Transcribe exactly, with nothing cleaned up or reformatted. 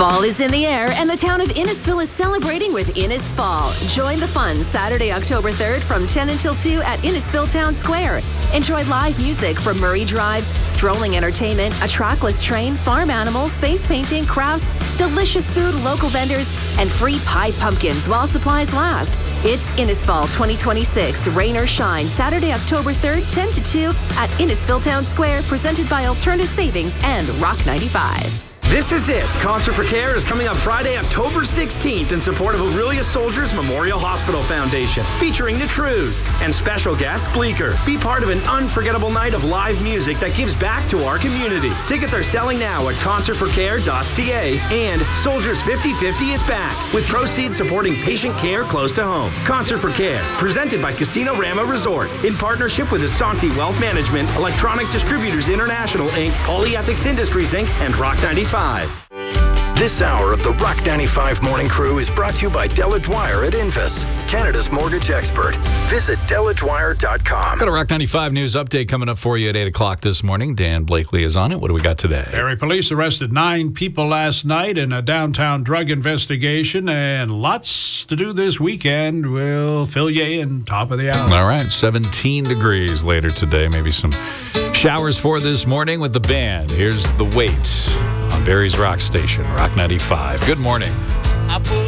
Fall is in the air, and the town of Innisfil is celebrating with Innis Fall. Join the fun Saturday, October third from ten until two at Innisfil Town Square. Enjoy live music from Murray Drive, strolling entertainment, a trackless train, farm animals, space painting, crafts, delicious food, local vendors, and free pie pumpkins while supplies last. It's Innisfall twenty twenty-six, rain or shine, Saturday, October third, ten to two at Innisfil Town Square, presented by Alternative Savings and Rock ninety-five. This is it. Concert for Care is coming up Friday, October sixteenth in support of Aurelia Soldiers Memorial Hospital Foundation, featuring the Trews and special guest Bleecker. Be part of an unforgettable night of live music that gives back to our community. Tickets are selling now at concert for care dot c a, and Soldiers fifty fifty is back, with proceeds supporting patient care close to home. Concert for Care, presented by Casino Rama Resort, in partnership with Asante Wealth Management, Electronic Distributors International, Incorporated, Polyethics Industries, Incorporated, and Rock ninety-five. This hour of the Rock ninety-five Morning Crew is brought to you by Della Dwyer at Invis, Canada's mortgage expert. Visit della dwyer dot com. Got a Rock ninety-five news update coming up for you at eight o'clock this morning. Dan Blakely is on it. What do we got today? Barrie police arrested nine people last night in a downtown drug investigation, and lots to do this weekend. We'll fill you in top of the hour. All right, seventeen degrees later today. Maybe some showers for this morning with the band. Here's The Wait on Barrie's Rock Station, Rock ninety-five. Good morning.